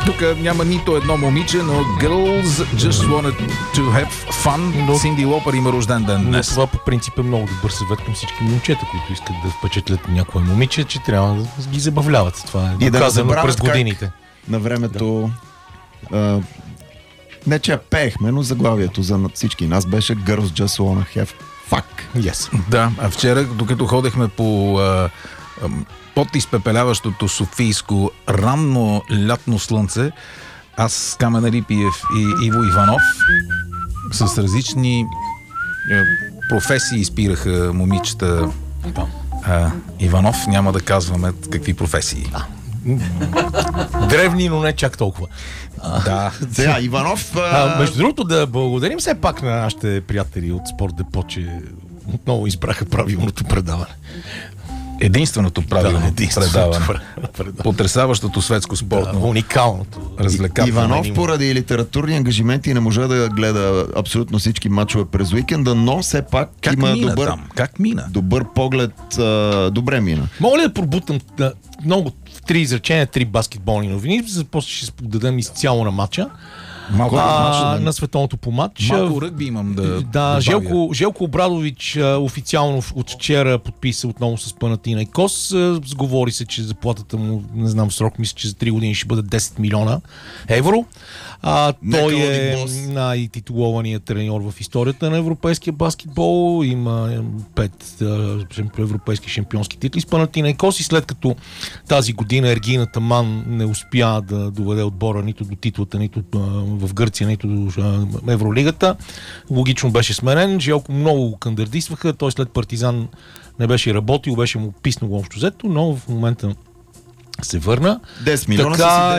Тук няма нито едно момиче, но Girls Just Wanted to Have Fun. Синди Лопър има рожден ден днес. Това по принцип е много добър съвет към всички момчета, които искат да впечатлят някое момиче, че трябва да ги забавляват. Това е доказано през годините. На времето не че пеехме, но заглавието за всички нас беше Girls Just Wanna Have Fuck. Yes. Да, а вчера, докато ходехме по под изпепеляващото софийско ранно лятно слънце, аз, Камен Алипиев и Иво Иванов с различни професии изпираха момичета. Иванов, няма да казваме какви професии. Древни, но не чак толкова. Да. Сега, Иванов... Между другото, да благодарим все пак на нашите приятели от Спорт Депо, че отново избраха правилното предаване. Единственото правилно предаване. Потресаващото светско спортно. Уникалното. Развлекателно. Иванов поради литературни ангажименти не може да гледа абсолютно всички мачове през уикенда, но все пак как има мина добър, там? Как мина? Добър поглед. Добре мина. Мога ли да пробутам много в 3 изречения, 3 баскетболни новини, после ще сподадем изцяло на матча. На световното по матч. Малко ръгби имам да Желко Обрадович официално от вчера подписа отново с Панатинайкос. Сговори се, че заплатата му, не знам срок, мисля, че за 3 години ще бъде 10 милиона евро. Той е най-титулованият треньор в историята на европейския баскетбол. Има 5 европейски шампионски титли с Панатинайкос и след като тази година Ергина Таман не успя да доведе отбора нито до титлата, нито в Гърция, нито до Евролигата, логично беше сменен. Желко много кандидатстваха, той след Партизан не беше работил, беше му писнало общо взето, но в момента се върна. 10 милиона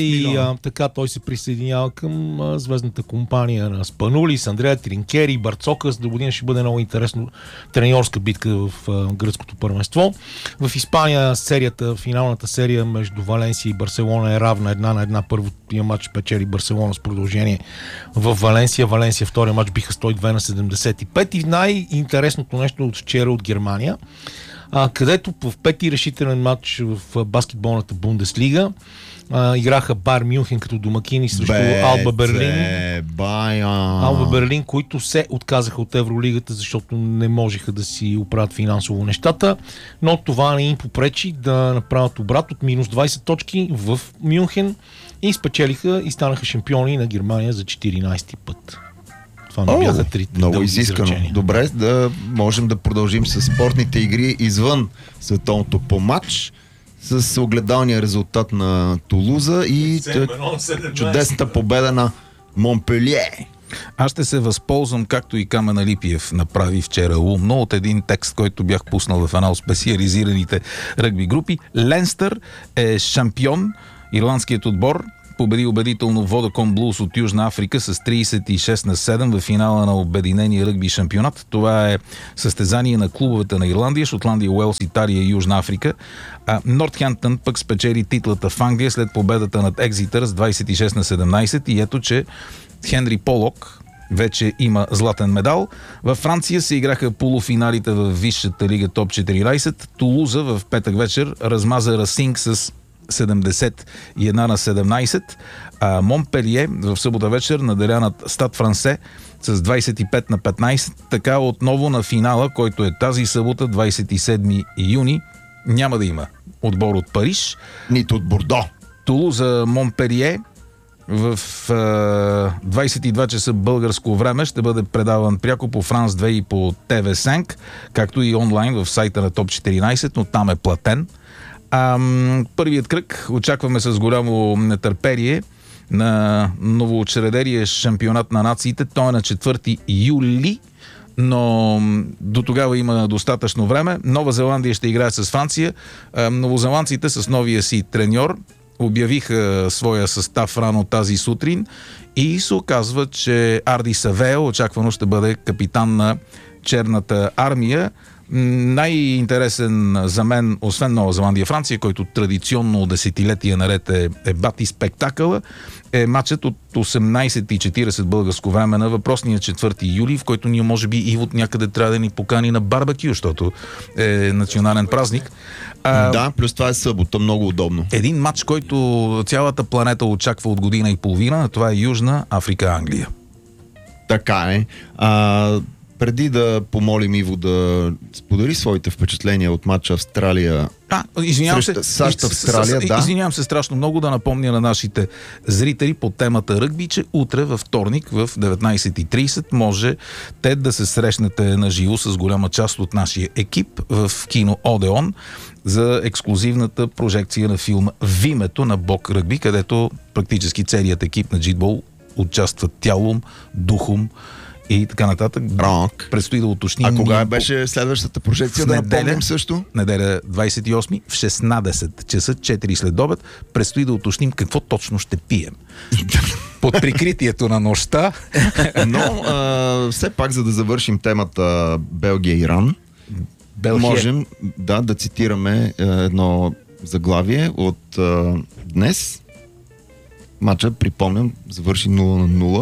така той се присъединява към звездната компания на Спанули, с Андрея Тринкери, Барцокас. До година ще бъде много интересно треньорска битка в гръцкото първенство. В Испания финалната серия между Валенсия и Барселона е равна 1-1. Първия матч печели Барселона с продължение в Валенсия. Валенсия втория матч биха 102-75. И най-интересното нещо от вчера от Германия, където в пети решителен матч в баскетболната Бундеслига играха Бар Мюнхен като домакини срещу Алба Берлин. Алба Берлин, които се отказаха от Евролигата, защото не можеха да си оправят финансово нещата, но това не им попречи да направят обрат от минус 20 точки в Мюнхен и спечелиха и станаха шампиони на Германия за 14-ти път. Това не бяха много изискано. Добре, да можем да продължим с спортните игри извън световното по матч с огледалния резултат на Тулуза и чудесната победа на Монпелие. Аз ще се възползвам, както и Камен Алипиев направи вчера умно, от един текст, който бях пуснал в една от специализираните ръгби групи. Ленстър е шампион, ирландският отбор победи убедително Водакон Блуз от Южна Африка с 36-7 в финала на обединения ръгби шампионат. Това е състезание на клубовете на Ирландия, Шотландия, Уелс, Италия и Южна Африка. Нортхемптън пък спечели титлата в Англия след победата над Екзитър с 26-17 и ето, че Хенри Полок вече има златен медал. Във Франция се играха полуфиналите в Висшата лига Топ 14. Тулуза в петък вечер размаза Расинг с 71-17, а Монпелие в събота вечер наделя над Стад Франсе с 25-15. Така отново на финала, който е тази събота, 27 юни, няма да има отбор от Париж. Нито от Бордо. Тулуза Монпелие в 22 часа българско време ще бъде предаван пряко по Франс 2 и по ТВ5, както и онлайн в сайта на Топ 14, но там е платен. Първият кръг очакваме с голямо нетърпение на новоучредения шампионат на нациите. Той е на 4 юли, но до тогава има достатъчно време. Нова Зеландия ще играе с Франция. Новозеландците с новия си треньор обявиха своя състав рано тази сутрин и се оказва, че Арди Савео очаквано ще бъде капитан на черната армия. Най-интересен за мен, освен Нова Зеландия, Франция, който традиционно десетилетия наред е бати спектакъла, е матчът от 18:40 българско време на въпросния 4 юли, в който ние може би Иво някъде трябва да ни покани на барбекю, защото е национален празник. Да, плюс това е събота, много удобно. Един матч, който цялата планета очаква от година и половина, това е Южна Африка-Англия. Така е. Преди да помолим Иво да сподели своите впечатления от матча Австралия извинявам се, САЩ-Австралия, да. Извинявам се страшно много да напомня на нашите зрители по темата ръгби, че утре във вторник в 19:30 може те да се срещнете на живо с голяма част от нашия екип в кино Одеон за ексклузивната прожекция на филма Вимето на Бог ръгби, където практически целият екип на Джитбол участват тялом, духом и така нататък. Предстои да уточним. А кога беше следващата прожекция? Да напомним също. Неделя 28 в 16 часа, 4 след обед. Предстои да уточним какво точно ще пием. Под прикритието на нощта. Но все пак, за да завършим темата Белгия-Иран, можем да цитираме едно заглавие от днес. Матча, припомням, завърши 0-0.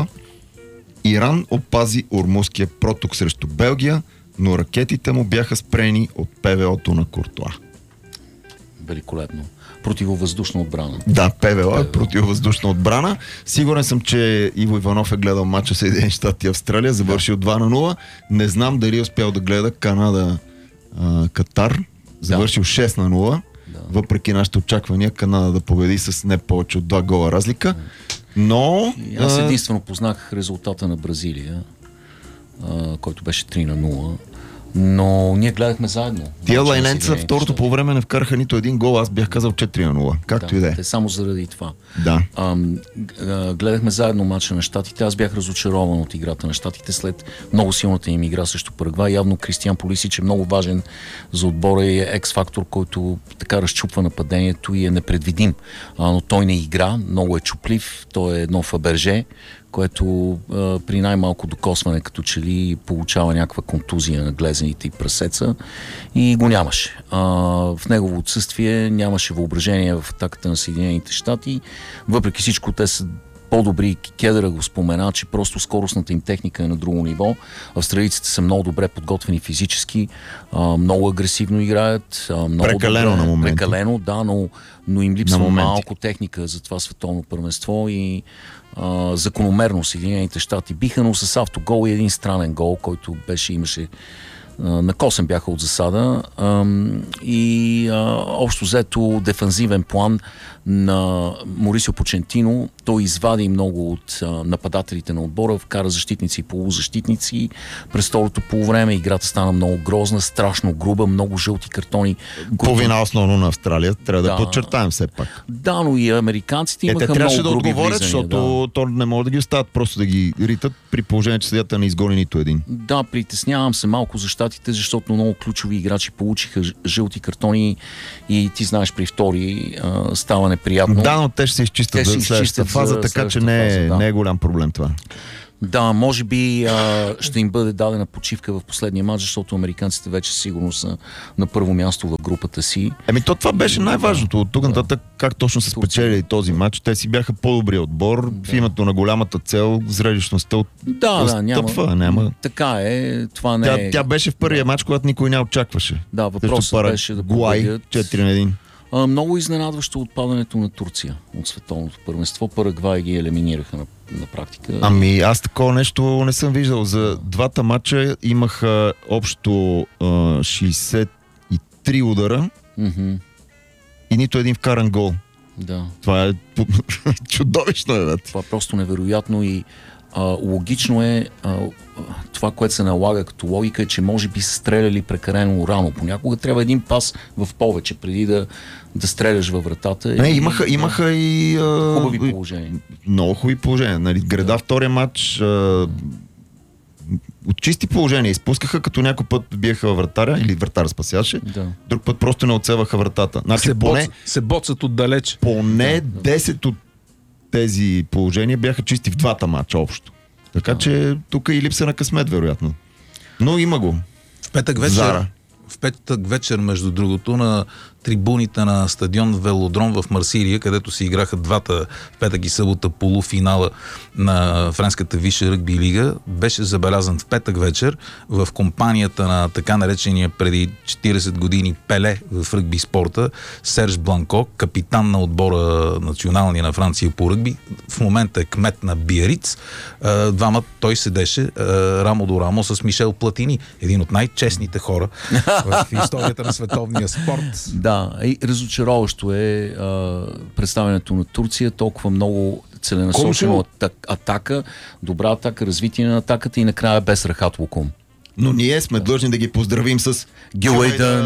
Иран опази Ормузския проток срещу Белгия, но ракетите му бяха спрени от ПВО-то на Куртуа. Великолепно. Противовъздушна отбрана. Да, ПВО е противовъздушна отбрана. Сигурен съм, че Иво Иванов е гледал матча Съединени щати и Австралия, завършил 2-0. Не знам дали е успял да гледа Канада-Катар, завършил 6-0. Въпреки нашите очаквания, Канада да победи с не повече от 2 гола разлика. Но... Аз единствено познах резултата на Бразилия, който беше 3-0. Но ние гледахме заедно. Тия лайненца второто по време не вкараха нито един гол. Аз бях казал 4-0. Както и да е. Те само заради това. Да. Гледахме заедно матча на щатите. Аз бях разочарован от играта на щатите след много силната им игра срещу Парагвай. Явно Кристиан Пулисич е много важен за отбора и е екс-фактор, който така разчупва нападението и е непредвидим. Но той не игра, много е чуплив. Той е едно Фаберже, което при най-малко докосване като че ли получава някаква контузия на глезените и прасеца и го нямаше. В негово отсъствие нямаше въображение в атаката на Съединените щати. Въпреки всичко те са по-добри. Кедъра го спомена, че просто скоростната им техника е на друго ниво. Австралийците са много добре подготвени физически, много агресивно играят. Много прекалено добре, на моменти. Прекалено, да, но им липсва малко техника за това световно първенство и закономерно Съединените щати биха, но с автогол и един странен гол, който имаше на косъм бяха от засада и общо взето дефанзивен план на Морисио Почентино. Той извади много от нападателите на отбора, вкара защитници и полузащитници. През второто полувреме играта стана много грозна, страшно груба, много жълти картони. По вина основно на Австралия, трябва да подчертаем все пак. Да, но и американците имаха много трябваше груби да отговорят, влизания, защото то не могат да ги оставят просто да ги ритат, при положение, че съдията не изгони нито един. Да, притеснявам се малко за щатите, защото много ключови играчи получиха жълти картони и ти знаеш, при втори става неприятно. Да, но те ще се изчистят за следващата фаза, така че не е голям проблем това. Да, може би ще им бъде дадена почивка в последния матч, защото американците вече сигурно са на първо място в групата си. Това беше най-важното. От тук нататък как точно са спечелили този матч. Те си бяха по-добри отбор в името на голямата цел, зрелищността няма. Така е. Това не е. Тя беше в първия матч, когато никой не очакваше. Да, въпросът беше да победят. 4-1. Много изненадващо отпадането на Турция от световното първенство. Парагвай ги елиминираха на практика. Аз такова нещо не съм виждал. За двата матча имаха общо 63 удара и нито един вкаран гол. Да. Това е чудовищно. Това е просто невероятно и логично е това, което се налага като логика е, че може би са стреляли прекалено рано. Понякога трябва един пас в повече, преди да стреляш във вратата. Имаха и хубави положения. Много хубави положения. Града втория матч от чисти положения изпускаха, като някой път биеха във вратаря или вратаря спасяваше, друг път просто не оцеваха вратата. Се боцат отдалеч. Поне 10 от тези положения бяха чисти в двата матча общо. Така че тук и липса на късмет, вероятно. Но има го. В петък вечер в петък вечер, между другото, на трибуните на стадион Велодром в Марсилия, където се играха двата петък и събота полуфинала на френската висша ръгби лига, беше забелязан в петък вечер в компанията на така наречения преди 40 години Пеле в ръгби спорта Серж Бланко, капитан на отбора националния на Франция по ръгби, в момента е кмет на Биариц. Двама той седеше рамо до рамо с Мишел Платини, един от най-честните хора в историята на световния спорт. Да, и разочароващо е представянето на Турция, толкова много целенасочена атака, добра атака, развитие на атаката и накрая без рахат лукум. Но ние сме длъжни да ги поздравим с Гюейдън,